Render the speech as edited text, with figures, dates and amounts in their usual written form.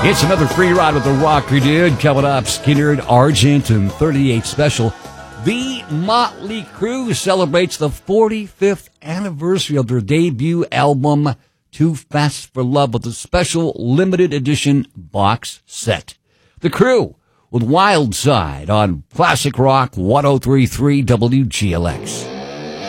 It's another free ride with the Rocker Dude. Coming up, Skynyrd, Argent, and 38 Special. The Motley Crue celebrates the 45th anniversary of their debut album, Too Fast for Love, with a special limited edition box set. The Crue with Wild Side on Classic Rock 103.3 WGLX.